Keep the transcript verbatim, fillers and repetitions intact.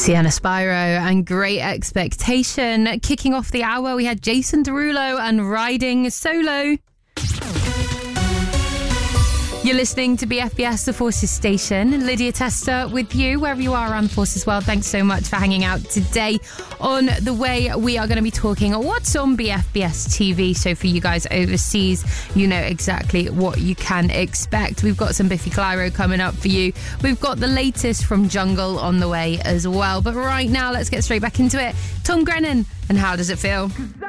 Sienna Spyro and Great Expectation. Kicking off the hour, we had Jason Derulo and Riding Solo. You're listening to B F B S, the Forces Station. Lydia Tester with you, wherever you are around the Forces world. Thanks so much for hanging out today. On the way, we are going to be talking what's on B F B S T V. So for you guys overseas, you know exactly what you can expect. We've got some Biffy Clyro coming up for you. We've got the latest from Jungle on the way as well. But right now, let's get straight back into it. Tom Grennan, and How Does It Feel?